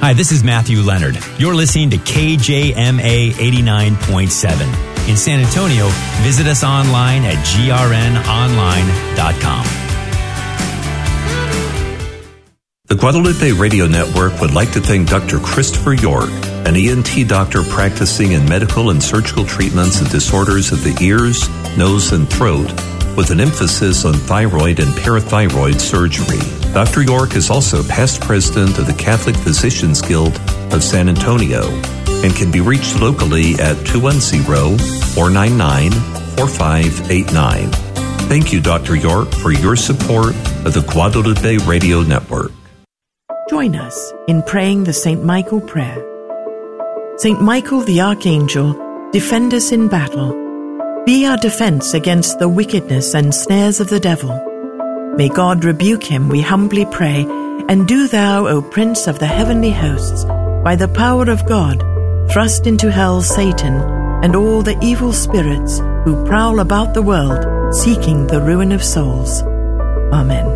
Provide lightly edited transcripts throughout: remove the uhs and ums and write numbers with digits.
Hi, this is Matthew Leonard. You're listening to KJMA 89.7. In San Antonio, visit us online at grnonline.com. The Guadalupe Radio Network would like to thank Dr. Christopher York, an ENT doctor practicing in medical and surgical treatments of disorders of the ears, nose, and throat, with an emphasis on thyroid and parathyroid surgery. Dr. York is also past president of the Catholic Physicians Guild of San Antonio and can be reached locally at 210-499-4589. Thank you, Dr. York, for your support of the Guadalupe Radio Network. Join us in praying the St. Michael prayer. St. Michael the Archangel, defend us in battle. Be our defense against the wickedness and snares of the devil. May God rebuke him, we humbly pray, and do thou, O Prince of the heavenly hosts, by the power of God, thrust into hell Satan and all the evil spirits who prowl about the world, seeking the ruin of souls. Amen.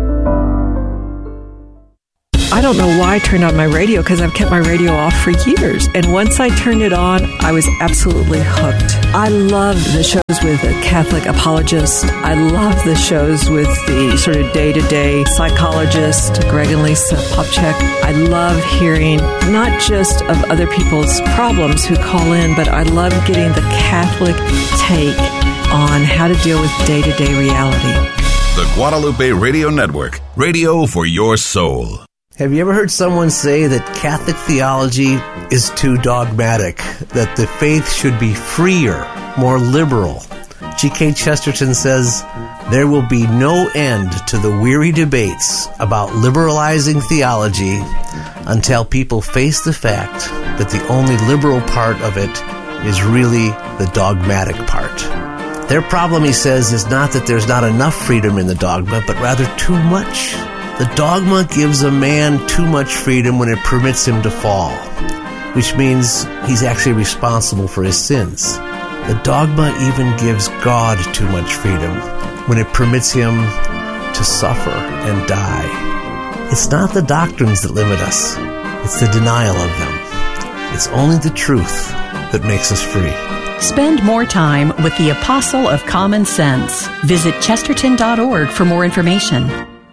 I don't know why I turned on my radio, because I've kept my radio off for years. And once I turned it on, I was absolutely hooked. I love the shows with a Catholic apologist. I love the shows with the sort of day-to-day psychologist, Greg and Lisa Popcak. I love hearing not just of other people's problems who call in, but I love getting the Catholic take on how to deal with day-to-day reality. The Guadalupe Radio Network, radio for your soul. Have you ever heard someone say that Catholic theology is too dogmatic, that the faith should be freer, more liberal? G.K. Chesterton says, there will be no end to the weary debates about liberalizing theology until people face the fact that the only liberal part of it is really the dogmatic part. Their problem, he says, is not that there's not enough freedom in the dogma, but rather too much. The dogma gives a man too much freedom when it permits him to fall, which means he's actually responsible for his sins. The dogma even gives God too much freedom when it permits him to suffer and die. It's not the doctrines that limit us, it's the denial of them. It's only the truth that makes us free. Spend more time with the Apostle of Common Sense. Visit chesterton.org for more information.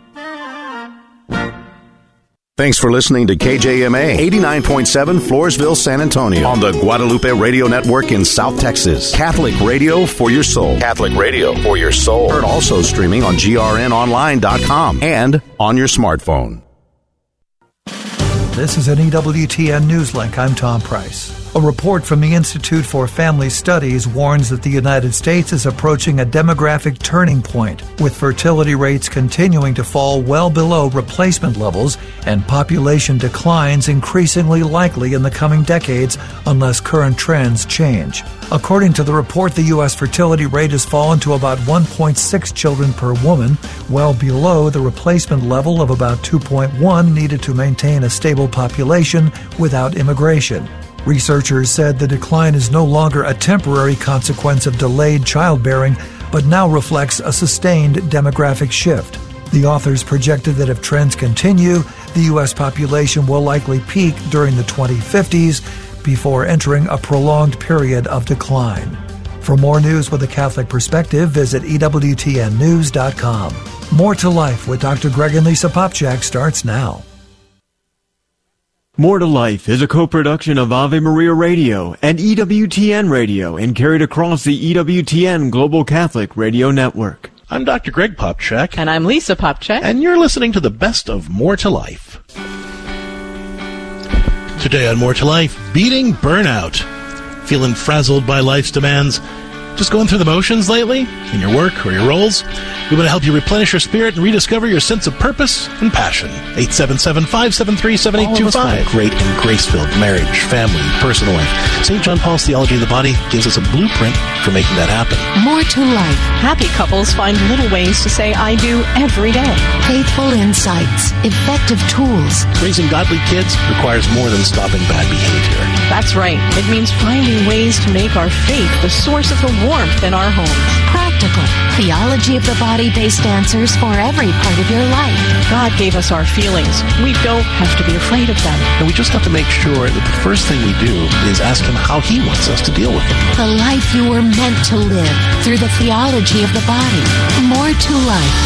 Thanks for listening to KJMA 89.7 Floresville, San Antonio on the Guadalupe Radio Network in South Texas. Catholic radio for your soul. Catholic radio for your soul. Heard also streaming on grnonline.com and on your smartphone. This is an EWTN News Link. I'm Tom Price. A report from the Institute for Family Studies warns that the United States is approaching a demographic turning point, with fertility rates continuing to fall well below replacement levels and population declines increasingly likely in the coming decades unless current trends change. According to the report, the U.S. fertility rate has fallen to about 1.6 children per woman, well below the replacement level of about 2.1 needed to maintain a stable population without immigration. Researchers said the decline is no longer a temporary consequence of delayed childbearing, but now reflects a sustained demographic shift. The authors projected that if trends continue, the U.S. population will likely peak during the 2050s before entering a prolonged period of decline. For more news with a Catholic perspective, visit EWTNnews.com. More to Life with Dr. Greg and Lisa Popcak starts now. More to Life is a co-production of Ave Maria Radio and EWTN Radio and carried across the EWTN Global Catholic Radio Network. I'm Dr. Greg Popcak. And I'm Lisa Popcak. And you're listening to the best of More to Life. Today on More to Life, beating burnout. Feeling frazzled by life's demands? Just going through the motions lately in your work or your roles? We want to help you replenish your spirit and rediscover your sense of purpose and passion. 877-573-7825. Great and grace-filled marriage, family, personal life. St. John Paul's Theology of the Body gives us a blueprint for making that happen. More to Life. Happy couples find little ways to say I do every day. Faithful insights. Effective tools. Raising godly kids requires more than stopping bad behavior. That's right. It means finding ways to make our faith the source of the warmth in our homes. Practical, theology of the body-based answers for every part of your life. God gave us our feelings. We don't have to be afraid of them. And we just have to make sure that the first thing we do is ask Him how He wants us to deal with them. The life you were meant to live through the theology of the body. More to life.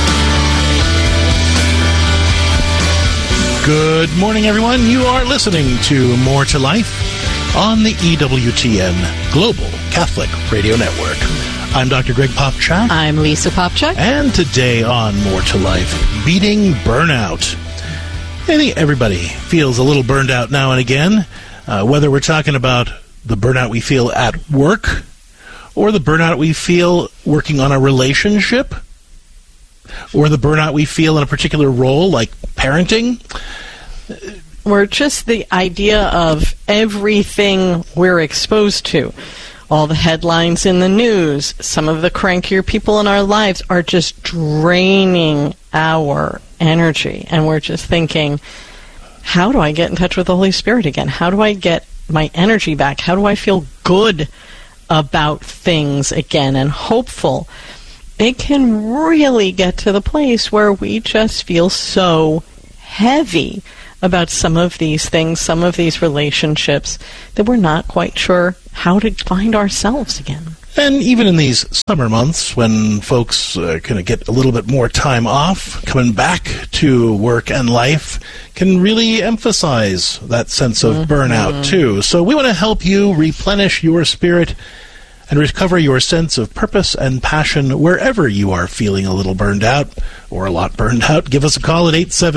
Good morning, everyone. You are listening to More to Life on the EWTN Global Catholic Radio Network. I'm Dr. Greg Popchak. I'm Lisa Popchak. And today on More to Life, beating burnout. I think everybody feels a little burned out now and again, whether we're talking about the burnout we feel at work or the burnout we feel working on a relationship or the burnout we feel in a particular role like parenting. Or just the idea of everything we're exposed to. All the headlines in the news, some of the crankier people in our lives are just draining our energy. And we're just thinking, how do I get in touch with the Holy Spirit again? How do I get my energy back? How do I feel good about things again and hopeful? It can really get to the place where we just feel so heavy about some of these things, some of these relationships, that we're not quite sure how to find ourselves again. And even in these summer months when folks kind of get a little bit more time off, coming back to work and life can really emphasize that sense of burnout too. So we want to help you replenish your spirit and recover your sense of purpose and passion wherever you are feeling a little burned out or a lot burned out. Give us a call at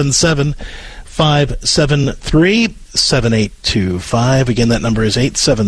877-573-7825. Again, that number is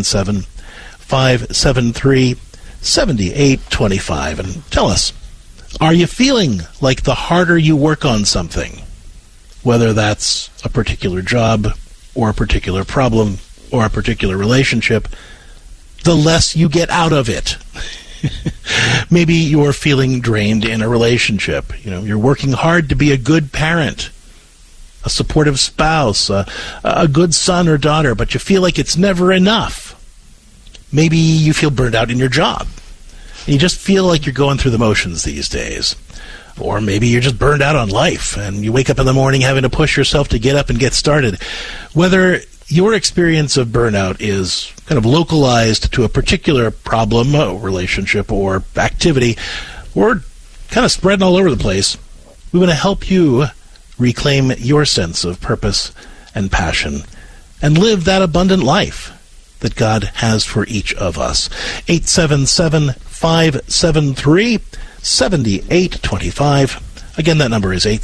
877-573-7825. And tell us, are you feeling like the harder you work on something, whether that's a particular job or a particular problem or a particular relationship, the less you get out of it? Maybe you're feeling drained in a relationship. You know, you're working hard to be a good parent, a supportive spouse, a good son or daughter, but you feel like it's never enough. Maybe you feel burned out in your job. You just feel like you're going through the motions these days. Or maybe you're just burned out on life, and you wake up in the morning having to push yourself to get up and get started. Whether your experience of burnout is kind of localized to a particular problem, relationship, or activity, or kind of spreading all over the place, we want to help you reclaim your sense of purpose and passion and live that abundant life that God has for each of us. 877-573-7825. Again, that number is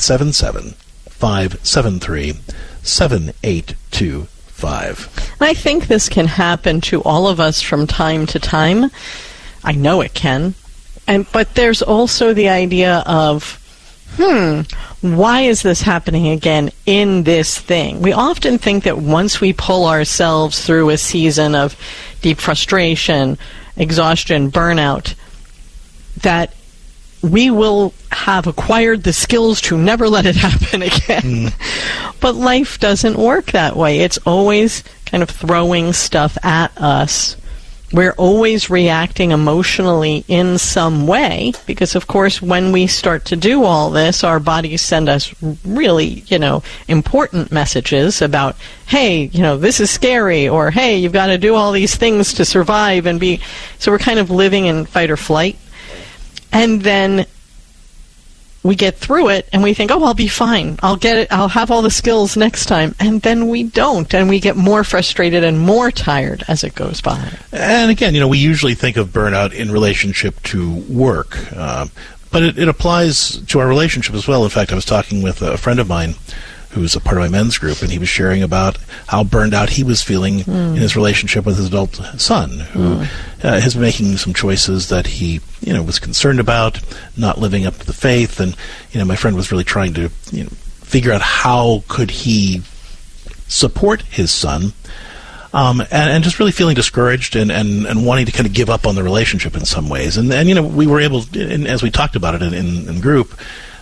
877-573-7825. I think this can happen to all of us from time to time. I know it can. But there's also the idea of, why is this happening again in this thing? We often think that once we pull ourselves through a season of deep frustration, exhaustion, burnout, that we will have acquired the skills to never let it happen again. But life doesn't work that way. It's always kind of throwing stuff at us. We're always reacting emotionally in some way because, of course, when we start to do all this, our bodies send us really, important messages about, hey, this is scary, or hey, you've got to do all these things to survive and be. So we're kind of living in fight or flight. And then we get through it and we think, oh, I'll be fine. I'll get it. I'll have all the skills next time. And then we don't. And we get more frustrated and more tired as it goes by. And again, we usually think of burnout in relationship to work. But it applies to our relationship as well. In fact, I was talking with a friend of mine who's a part of my men's group, and he was sharing about how burned out he was feeling in his relationship with his adult son, who has been making some choices that he, was concerned about, not living up to the faith. And, my friend was really trying to, figure out how could he support his son, and just really feeling discouraged and wanting to kind of give up on the relationship in some ways. And we were able, as we talked about it in group,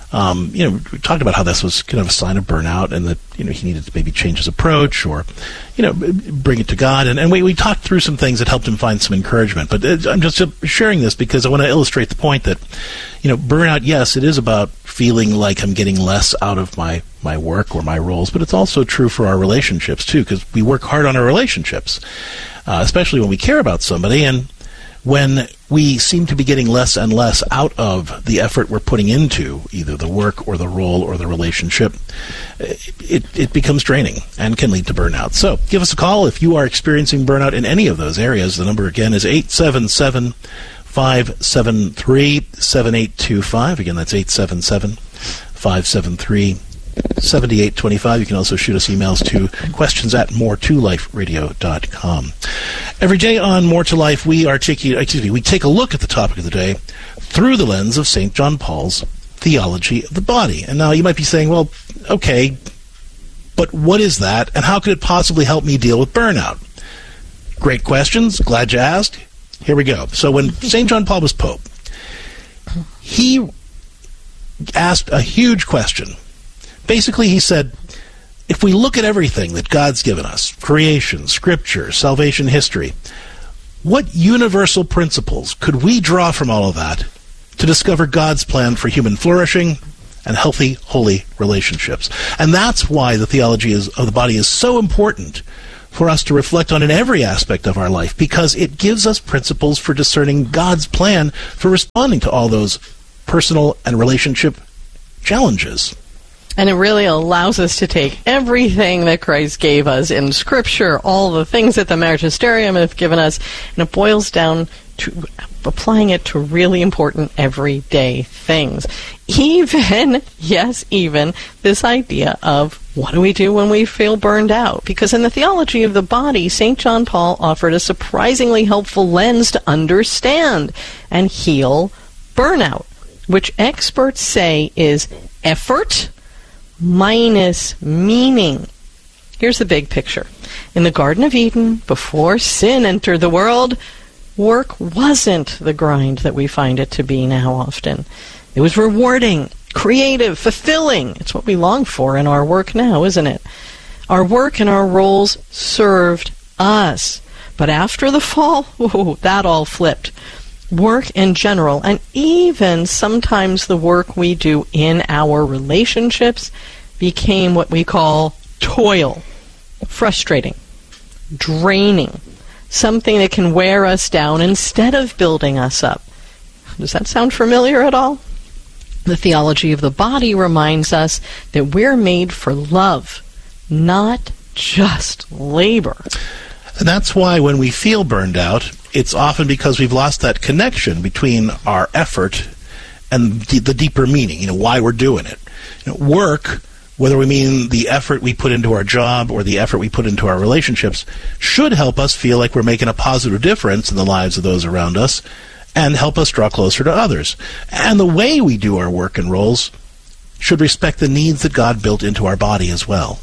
We talked about how this was kind of a sign of burnout, and that he needed to maybe change his approach or bring it to God. And we talked through some things that helped him find some encouragement. But I'm just sharing this because I want to illustrate the point that burnout, yes, it is about feeling like I'm getting less out of my work or my roles, but it's also true for our relationships too, because we work hard on our relationships, especially when we care about somebody. And when we seem to be getting less and less out of the effort we're putting into either the work or the role or the relationship, it becomes draining and can lead to burnout. So give us a call if you are experiencing burnout in any of those areas. The number again is 877-573-7825. Again, that's 877-573-7825. 7825. You can also shoot us emails to questions@moretoliferadio.com. Every day on More to Life, we take a look at the topic of the day through the lens of St. John Paul's theology of the body. And now you might be saying, well, okay, but what is that, and how could it possibly help me deal with burnout? Great questions. Glad you asked. Here we go. So when St. John Paul was Pope, he asked a huge question. Basically, he said, if we look at everything that God's given us, creation, scripture, salvation history, what universal principles could we draw from all of that to discover God's plan for human flourishing and healthy, holy relationships? And that's why the theology of the body is so important for us to reflect on in every aspect of our life, because it gives us principles for discerning God's plan for responding to all those personal and relationship challenges. And it really allows us to take everything that Christ gave us in Scripture, all the things that the Magisterium have given us, and it boils down to applying it to really important everyday things. Even this idea of what do we do when we feel burned out? Because in the theology of the body, St. John Paul offered a surprisingly helpful lens to understand and heal burnout, which experts say is effort minus meaning. Here's the big picture. In the Garden of Eden, before sin entered the world, work wasn't the grind that we find it to be now often. It was rewarding, creative, fulfilling. It's what we long for in our work now, isn't it? Our work and our roles served us. But after the fall, that all flipped. Work in general, and even sometimes the work we do in our relationships, became what we call toil, frustrating, draining, something that can wear us down instead of building us up. Does that sound familiar at all? The theology of the body reminds us that we're made for love, not just labor. And that's why when we feel burned out, it's often because we've lost that connection between our effort and the deeper meaning, why we're doing it. Work, whether we mean the effort we put into our job or the effort we put into our relationships, should help us feel like we're making a positive difference in the lives of those around us and help us draw closer to others. And the way we do our work and roles should respect the needs that God built into our body as well.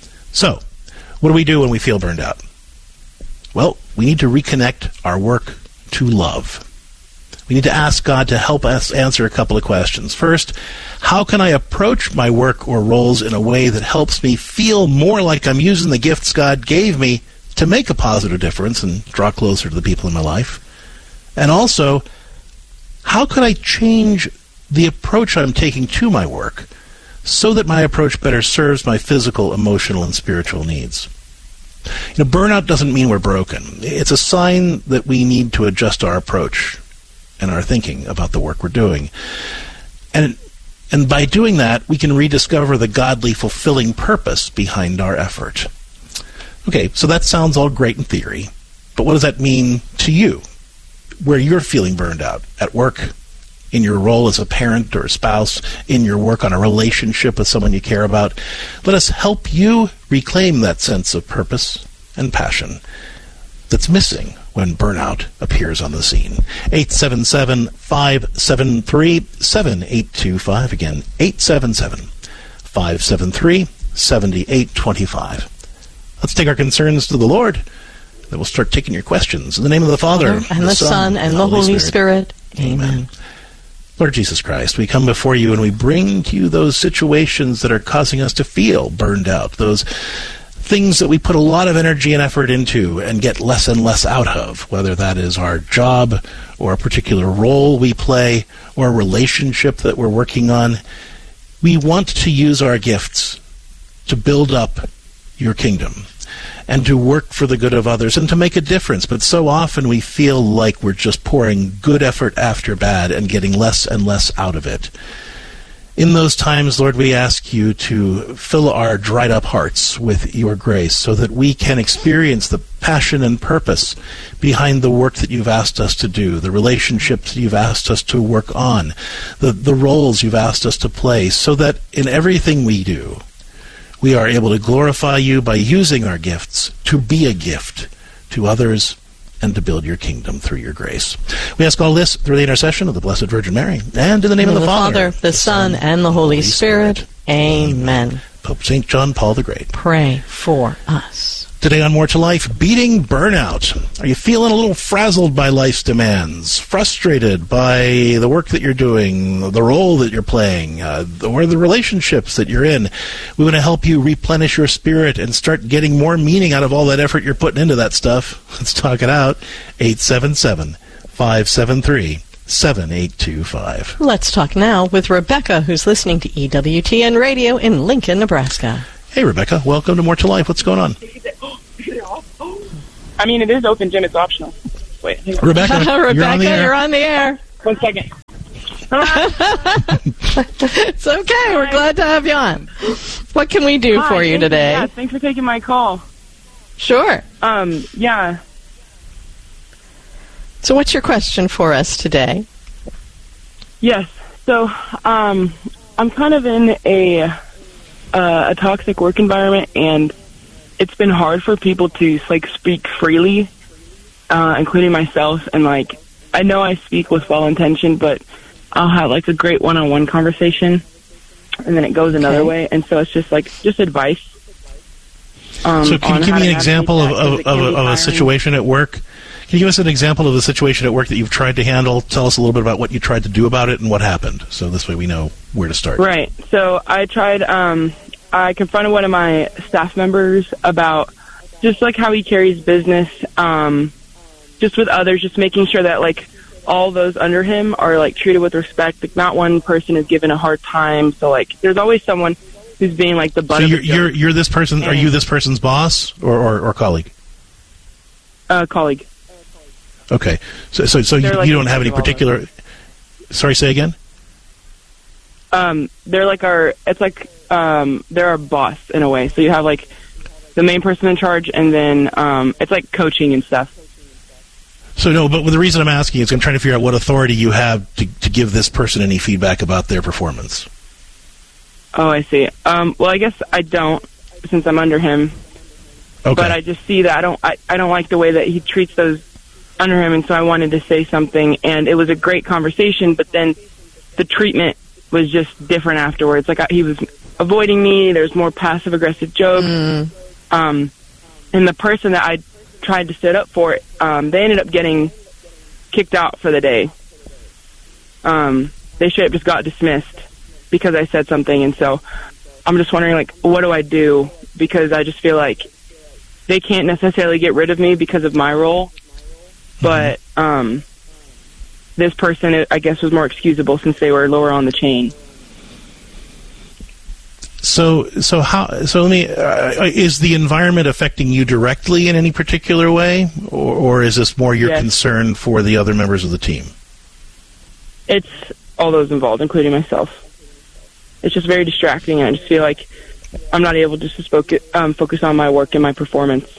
So, what do we do when we feel burned out? Well, we need to reconnect our work to love. We need to ask God to help us answer a couple of questions. First, how can I approach my work or roles in a way that helps me feel more like I'm using the gifts God gave me to make a positive difference and draw closer to the people in my life? And also, how can I change the approach I'm taking to my work so that my approach better serves my physical, emotional, and spiritual needs? Burnout doesn't mean we're broken. It's a sign that we need to adjust our approach and our thinking about the work we're doing. And by doing that, we can rediscover the godly, fulfilling purpose behind our effort. Okay, so that sounds all great in theory, but what does that mean to you, where you're feeling burned out at work, in your role as a parent or a spouse, in your work on a relationship with someone you care about? Let us help you reclaim that sense of purpose and passion that's missing when burnout appears on the scene. 877-573-7825. Again, 877-573-7825. Let's take our concerns to the Lord. Then we'll start taking your questions. In the name of the Father, and the Son, and the Holy Spirit. Amen. Lord Jesus Christ, we come before you and we bring to you those situations that are causing us to feel burned out, those things that we put a lot of energy and effort into and get less and less out of, whether that is our job or a particular role we play or a relationship that we're working on. We want to use our gifts to build up your kingdom and to work for the good of others and to make a difference. But so often we feel like we're just pouring good effort after bad and getting less and less out of it. In those times, Lord, we ask you to fill our dried up hearts with your grace so that we can experience the passion and purpose behind the work that you've asked us to do, the relationships you've asked us to work on, the roles you've asked us to play, so that in everything we do, we are able to glorify you by using our gifts to be a gift to others and to build your kingdom through your grace. We ask all this through the intercession of the Blessed Virgin Mary, and in the name of the Father, the Son, and the Holy Spirit. Amen. Pope St. John Paul the Great, pray for us. Today on More to Life, beating burnout. Are you feeling a little frazzled by life's demands, frustrated by the work that you're doing, the role that you're playing, or the relationships that you're in? We want to help you replenish your spirit and start getting more meaning out of all that effort you're putting into that stuff. Let's talk it out. 877-573-7825. Let's talk now with Rebecca, who's listening to EWTN Radio in Lincoln, Nebraska. Hey, Rebecca. Welcome to More to Life. What's going on? I mean, it is open, Jim. It's optional. Wait. Rebecca, you're on the air. 1 second. It's okay. We're glad to have you on. What can we do for you today? Yeah, thanks for taking my call. Sure. Yeah. So what's your question for us today? Yes. So, I'm kind of in a toxic work environment, and it's been hard for people to speak freely, including myself. And I know I speak with well intention, but I'll have a great one-on-one conversation, and then it goes another way. And so it's just advice. So can you give me an example of a situation at work? Can you give us an example of the situation at work that you've tried to handle? Tell us a little bit about what you tried to do about it and what happened, so this way we know where to start. Right. So I tried, I confronted one of my staff members about just how he carries business, just with others, just making sure that all those under him are treated with respect. Not one person is given a hard time. So there's always someone who's being the butt of the joke. You're this person. Are you this person's boss or colleague? Colleague. Okay. So you don't have any particular. Sorry, say again. They're they're our boss in a way. So you have the main person in charge, and then it's coaching and stuff. So no, but the reason I'm asking is I'm trying to figure out what authority you have to give this person any feedback about their performance. Oh, I see. Well, I guess I don't, since I'm under him. Okay. But I just see that I don't like the way that he treats those under him, and so I wanted to say something. And it was a great conversation, but then the treatment was just different afterwards. He was avoiding me. There's more passive aggressive jokes. And the person that I tried to sit up for, they ended up getting kicked out for the day. They should have just got dismissed because I said something. And so I'm just wondering, what do I do? Because I just feel like they can't necessarily get rid of me because of my role. But this person, I guess, was more excusable since they were lower on the chain. So let me. Is the environment affecting you directly in any particular way, or is this more your concern for the other members of the team? It's all those involved, including myself. It's just very distracting, and I just feel like I'm not able just to focus on my work and my performance.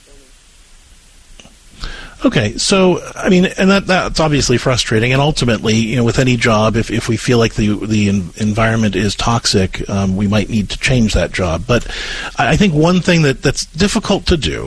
Okay, so I mean, and that's obviously frustrating, and ultimately, with any job, if we feel like the environment is toxic, we might need to change that job. But I think one thing that's difficult to do,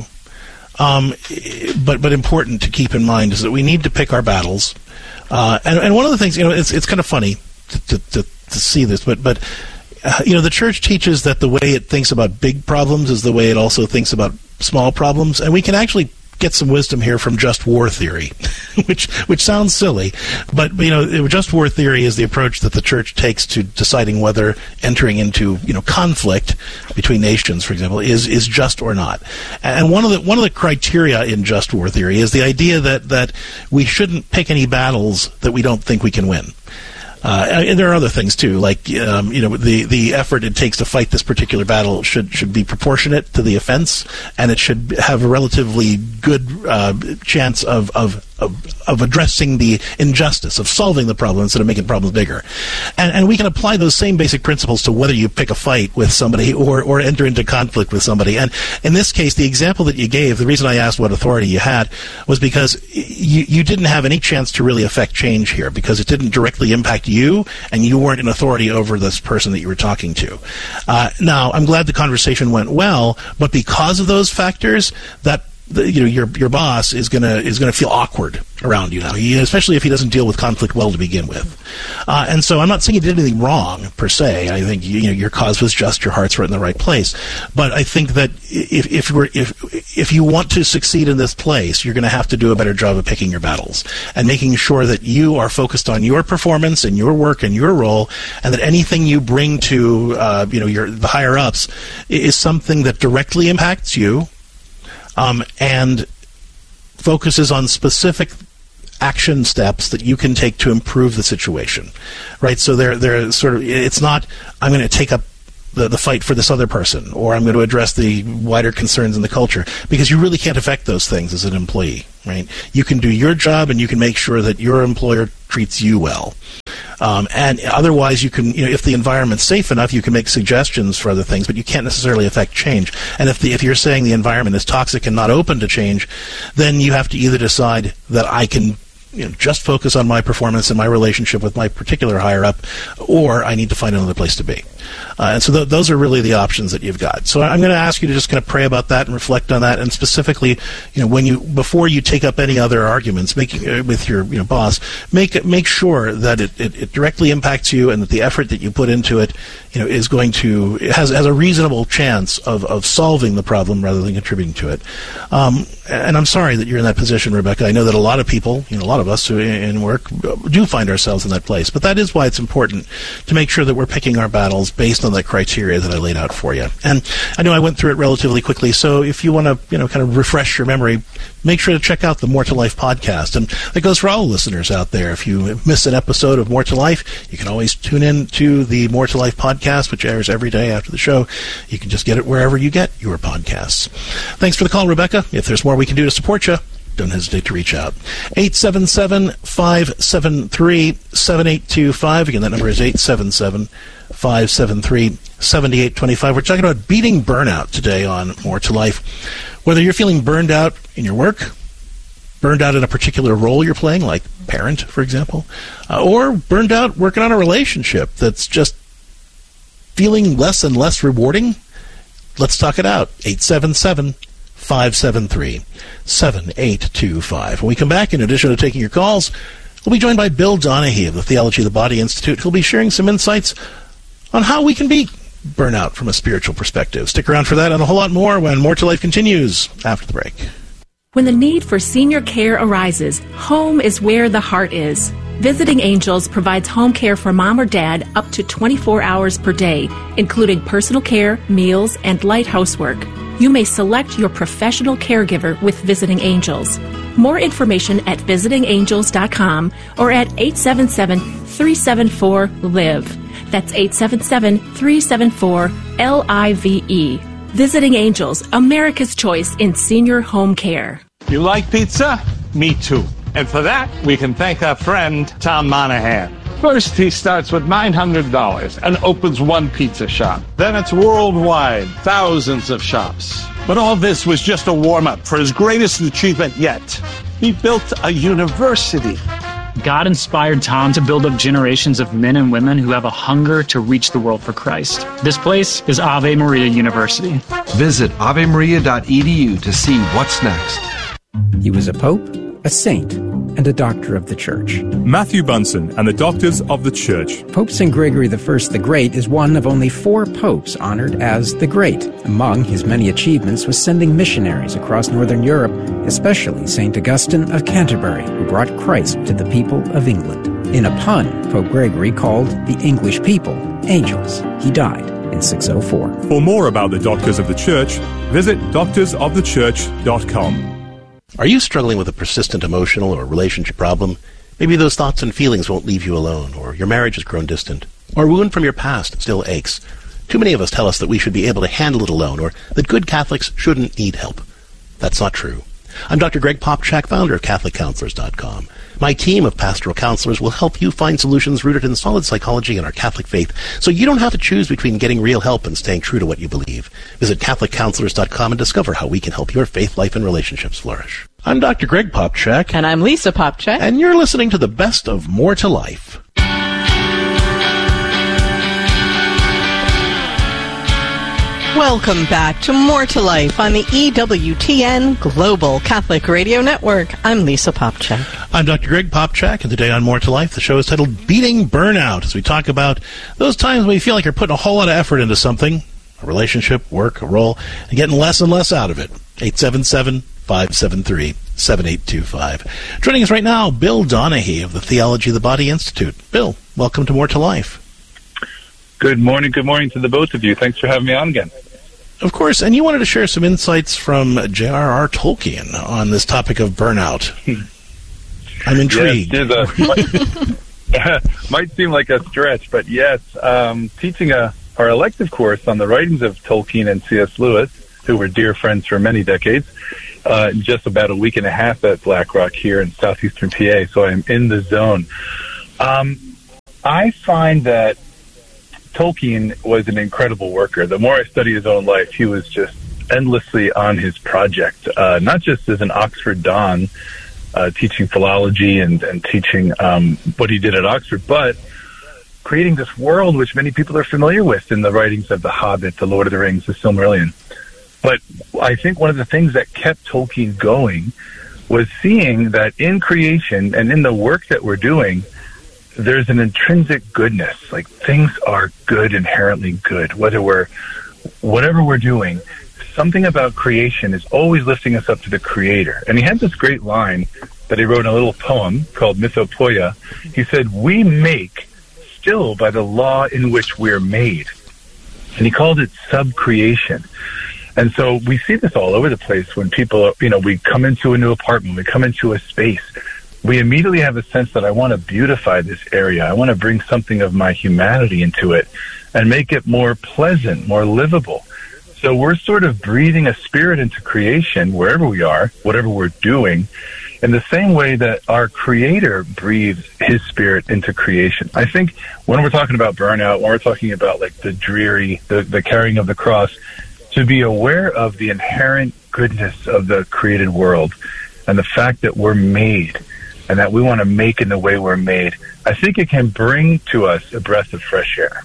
but important to keep in mind, is that we need to pick our battles. And one of the things, it's kind of funny to see this, but the church teaches that the way it thinks about big problems is the way it also thinks about small problems, and we can actually get some wisdom here from just war theory, which sounds silly, but just war theory is the approach that the church takes to deciding whether entering into conflict between nations, for example, is just or not. And one of the criteria in just war theory is the idea that we shouldn't pick any battles that we don't think we can win. And there are other things too, like the effort it takes to fight this particular battle should be proportionate to the offense, and it should have a relatively good chance of addressing the injustice, of solving the problem instead of making problems bigger. And we can apply those same basic principles to whether you pick a fight with somebody or enter into conflict with somebody. And in this case, the example that you gave, the reason I asked what authority you had was because you didn't have any chance to really affect change here, because it didn't directly impact you, and you weren't an authority over this person that you were talking to. Now, I'm glad the conversation went well, but because of those factors, that your boss is gonna feel awkward around you now, especially if he doesn't deal with conflict well to begin with. And so I'm not saying you did anything wrong per se. I think your cause was just, your heart's right in the right place. But I think that if you want to succeed in this place, you're going to have to do a better job of picking your battles and making sure that you are focused on your performance and your work and your role, and that anything you bring to the higher ups is something that directly impacts you. And focuses on specific action steps that you can take to improve the situation, right? So they're sort of, it's not, I'm going to take up the fight for this other person, or I'm going to address the wider concerns in the culture, because you really can't affect those things as an employee, right? You can do your job, and you can make sure that your employer treats you well. And otherwise, you can, if the environment's safe enough, you can make suggestions for other things, but you can't necessarily affect change. And if you're saying the environment is toxic and not open to change, then you have to either decide that I can just focus on my performance and my relationship with my particular higher up, or I need to find another place to be. And so those are really the options that you've got. So I'm going to ask you to just kind of pray about that and reflect on that, and specifically, before you take up any other arguments, with your boss, make sure that it directly impacts you, and that the effort that you put into it, is going to has a reasonable chance of solving the problem rather than contributing to it. And I'm sorry that you're in that position, Rebecca. I know that a lot of people, a lot of us who in work do find ourselves in that place. But that is why it's important to make sure that we're picking our battles based on the criteria that I laid out for you. And I know I went through it relatively quickly, so if you want to, kind of refresh your memory, make sure to check out the More to Life podcast. And that goes for all listeners out there. If you miss an episode of More to Life, you can always tune in to the More to Life podcast, which airs every day after the show. You can just get it wherever you get your podcasts. Thanks for the call, Rebecca. If there's more we can do to support you, don't hesitate to reach out. 877-573-7825. Again, that number is 877-573-7825. We're talking about beating burnout today on More to Life. Whether you're feeling burned out in your work, burned out in a particular role you're playing, like parent, for example, or burned out working on a relationship that's just feeling less and less rewarding, let's talk it out. 877-573-7825. When we come back, in addition to taking your calls, we'll be joined by Bill Donahue of the Theology of the Body Institute, who'll be sharing some insights on how we can beat burnout from a spiritual perspective. Stick around for that and a whole lot more when More to Life continues after the break. When the need for senior care arises, home is where the heart is. Visiting Angels provides home care for mom or dad up to 24 hours per day, including personal care, meals, and light housework. You may select your professional caregiver with Visiting Angels. More information at visitingangels.com or at 877-374-LIVE. That's 877-374-LIVE. Visiting Angels, America's choice in senior home care. You like pizza? Me too. And for that, we can thank our friend, Tom Monahan. First, he starts with $900 and opens one pizza shop. Then it's worldwide, thousands of shops. But all this was just a warm-up for his greatest achievement yet. He built a university. God inspired Tom to build up generations of men and women who have a hunger to reach the world for Christ. This place is Ave Maria University. Visit avemaria.edu to see what's next. He was a pope, a saint, and a doctor of the Church. Matthew Bunson and the Doctors of the Church. Pope St. Gregory I the Great is one of only 4 popes honored as the Great. Among his many achievements was sending missionaries across Northern Europe, especially St. Augustine of Canterbury, who brought Christ to the people of England. In a pun, Pope Gregory called the English people angels. He died in 604. For more about the Doctors of the Church, visit doctorsofthechurch.com. Are you struggling with a persistent emotional or relationship problem? Maybe those thoughts and feelings won't leave you alone, or your marriage has grown distant, or a wound from your past still aches. Too many of us tell us that we should be able to handle it alone, or that good Catholics shouldn't need help. That's not true. I'm Dr. Greg Popchak, founder of CatholicCounselors.com. My team of pastoral counselors will help you find solutions rooted in solid psychology and our Catholic faith, so you don't have to choose between getting real help and staying true to what you believe. Visit CatholicCounselors.com and discover how we can help your faith, life, and relationships flourish. I'm Dr. Greg Popchak. And I'm Lisa Popchak. And you're listening to the best of More to Life. Welcome back to More to Life on the EWTN Global Catholic Radio Network. I'm Lisa Popchak. I'm Dr. Greg Popchak, and today on More to Life, the show is titled Beating Burnout, as we talk about those times when you feel like you're putting a whole lot of effort into something, a relationship, work, a role, and getting less and less out of it. 877-573-7825. Joining us right now, Bill Donahue of the Theology of the Body Institute. Bill, welcome to More to Life. Good morning to the both of you. Thanks for having me on again. Of course, and you wanted to share some insights from J.R.R. Tolkien on this topic of burnout. I'm intrigued. Yes, might seem like a stretch, but yes, teaching our elective course on the writings of Tolkien and C.S. Lewis, who were dear friends for many decades, just about a week and a half at Blackrock here in southeastern PA, so I'm in the zone. I find that Tolkien was an incredible worker. The more I study his own life, he was just endlessly on his project, not just as an Oxford Don, teaching philology and teaching what he did at Oxford, but creating this world which many people are familiar with in the writings of The Hobbit, The Lord of the Rings, The Silmarillion. But I think one of the things that kept Tolkien going was seeing that in creation and in the work that we're doing, there's an intrinsic goodness. Like, things are good, inherently good. Whatever we're doing, something about creation is always lifting us up to the Creator. And he had this great line that he wrote in a little poem called Mythopoeia. He said, "We make still by the law in which we're made." And he called it subcreation. And so we see this all over the place when people, we come into a new apartment, we come into a space. We immediately have a sense that I want to beautify this area. I want to bring something of my humanity into it and make it more pleasant, more livable. So we're sort of breathing a spirit into creation wherever we are, whatever we're doing, in the same way that our Creator breathes his spirit into creation. I think when we're talking about burnout, when we're talking about like the dreary, the carrying of the cross, to be aware of the inherent goodness of the created world and the fact that we're made and that we want to make in the way we're made, I think it can bring to us a breath of fresh air.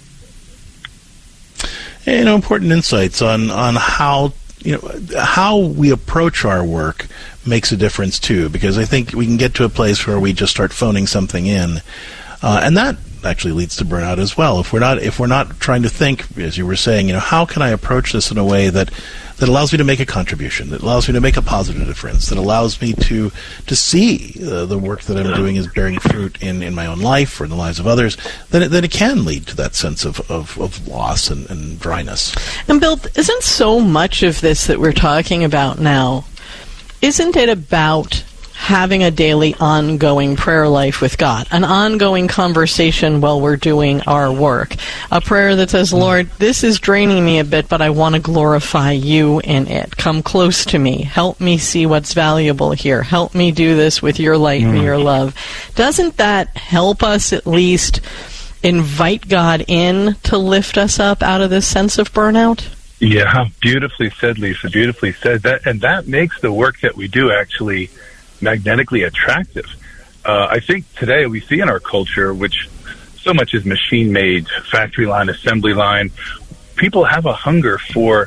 Important insights on how how we approach our work makes a difference too, because I think we can get to a place where we just start phoning something in, and that actually leads to burnout as well. If we're not trying to think, as you were saying, how can I approach this in a way that allows me to make a contribution, that allows me to make a positive difference, that allows me to see the work that I'm doing is bearing fruit in my own life or in the lives of others, then it can lead to that sense of loss and dryness. And Bill, isn't so much of this that we're talking about now, isn't it about having a daily ongoing prayer life with God, an ongoing conversation while we're doing our work, a prayer that says, Lord, this is draining me a bit, but I want to glorify you in it. Come close to me. Help me see what's valuable here. Help me do this with your light and your love. Doesn't that help us at least invite God in to lift us up out of this sense of burnout? Yeah, beautifully said, Lisa, beautifully said. That makes the work that we do actually magnetically attractive. I think today we see in our culture, which so much is machine-made, factory line, assembly line, people have a hunger for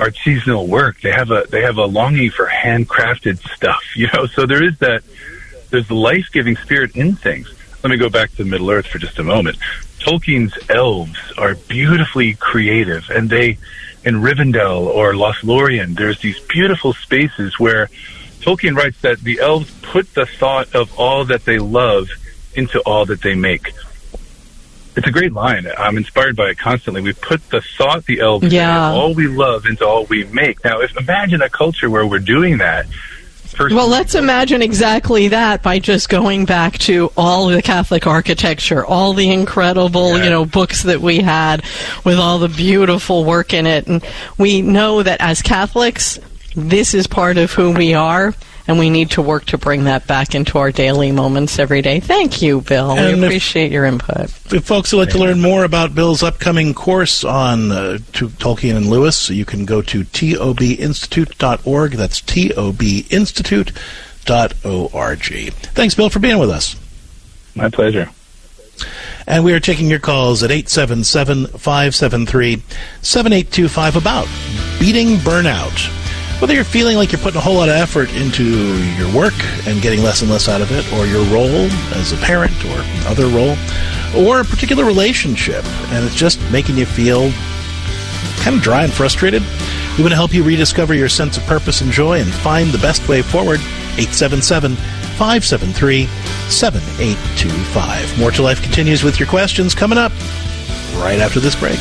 artisanal work. They have a longing for handcrafted stuff, so there is that There's the life-giving spirit in things. Let me go back to Middle-earth for just a moment. Tolkien's elves are beautifully creative, and in Rivendell or Lothlorien, there's these beautiful spaces where Tolkien writes that the elves put the thought of all that they love into all that they make. It's a great line. I'm inspired by it constantly. We put the thought the elves say, all we love into all we make. Now, imagine a culture where we're doing that. Well, let's imagine exactly that by just going back to all the Catholic architecture, all the incredible, books that we had with all the beautiful work in it. And we know that as Catholics, this is part of who we are, and we need to work to bring that back into our daily moments every day. Thank you, Bill. We appreciate your input. If folks would like to learn more about Bill's upcoming course on Tolkien and Lewis, you can go to tobinstitute.org. That's tobinstitute.org. Thanks, Bill, for being with us. My pleasure. And we are taking your calls at 877-573-7825 about beating burnout. Whether you're feeling like you're putting a whole lot of effort into your work and getting less and less out of it, or your role as a parent or other role, or a particular relationship, and it's just making you feel kind of dry and frustrated, we want to help you rediscover your sense of purpose and joy and find the best way forward. 877-573-7825. More to Life continues with your questions coming up right after this break.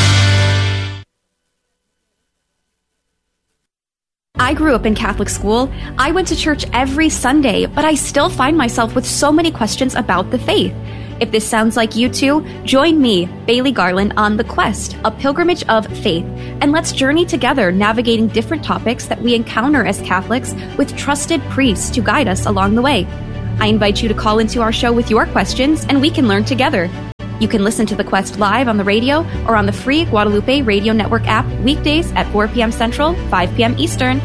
I grew up in Catholic school. I went to church every Sunday, but I still find myself with so many questions about the faith. If this sounds like you too, join me, Bailey Garland, on The Quest, a pilgrimage of faith, and let's journey together navigating different topics that we encounter as Catholics with trusted priests to guide us along the way. I invite you to call into our show with your questions, and we can learn together. You can listen to The Quest live on the radio or on the free Guadalupe Radio Network app weekdays at 4 p.m. Central, 5 p.m. Eastern.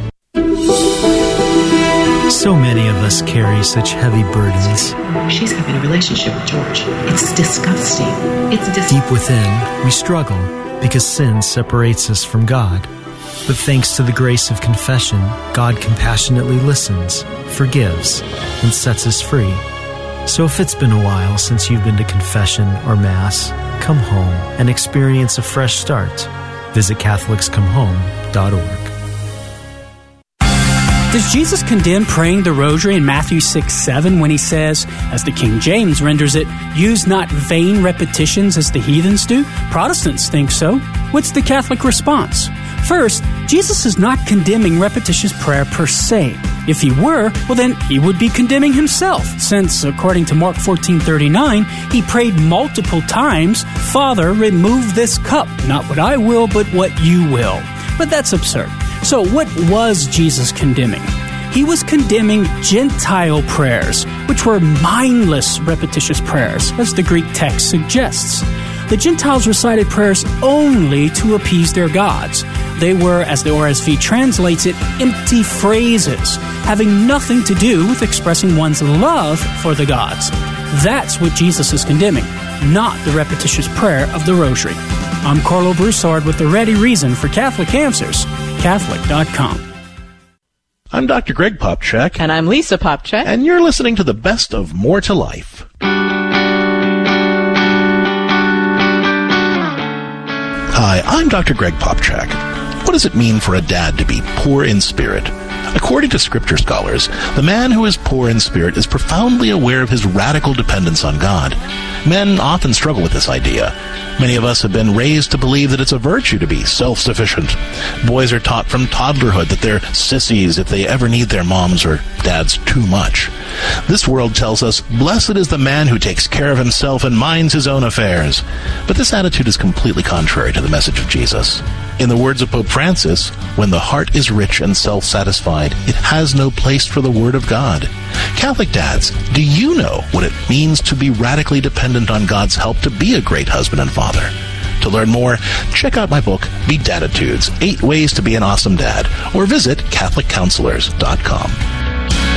So many of us carry such heavy burdens. She's having a relationship with George. It's disgusting. Deep within, we struggle because sin separates us from God. But thanks to the grace of confession, God compassionately listens, forgives, and sets us free. So if it's been a while since you've been to confession or Mass, come home and experience a fresh start. Visit CatholicsComeHome.org. Does Jesus condemn praying the Rosary in Matthew 6:7 when he says, as the King James renders it, use not vain repetitions as the heathens do? Protestants think so. What's the Catholic response? First, Jesus is not condemning repetitious prayer per se. If he were, well then he would be condemning himself, since, according to Mark 14:39, he prayed multiple times, Father, remove this cup, not what I will, but what you will. But that's absurd. So what was Jesus condemning? He was condemning Gentile prayers, which were mindless, repetitious prayers, as the Greek text suggests. The Gentiles recited prayers only to appease their gods. They were, as the RSV translates it, empty phrases, having nothing to do with expressing one's love for the gods. That's what Jesus is condemning, not the repetitious prayer of the Rosary. I'm Carlo Broussard with the ready reason for Catholic Answers, Catholic.com. I'm Dr. Greg Popcak. And I'm Lisa Popcak. And you're listening to the best of More to Life. Hi, I'm Dr. Greg Popcak. What does it mean for a dad to be poor in spirit? According to scripture scholars, the man who is poor in spirit is profoundly aware of his radical dependence on God. Men often struggle with this idea. Many of us have been raised to believe that it's a virtue to be self-sufficient. Boys are taught from toddlerhood that they're sissies if they ever need their moms or dads too much. This world tells us, blessed is the man who takes care of himself and minds his own affairs. But this attitude is completely contrary to the message of Jesus. In the words of Pope Francis, when the heart is rich and self-satisfied, it has no place for the Word of God. Catholic dads, do you know what it means to be radically dependent on God's help to be a great husband and father? To learn more, check out my book, Beat Dattitudes, 8 Ways to be an Awesome Dad, or visit CatholicCounselors.com.